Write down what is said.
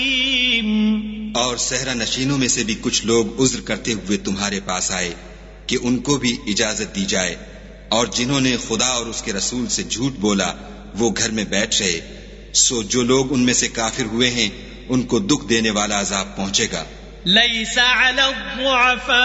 और सहरा नशीनों में से भी कुछ लोग उज्र करते हुए तुम्हारे पास आए कि उनको भी इजाजत दी जाए, और जिन्होंने खुदा और उसके रसूल से झूठ बोला वो घर में बैठ रहे। सो जो लोग उनमें से काफिर हुए हैं उनको दुख देने वाला अजाब पहुंचेगा।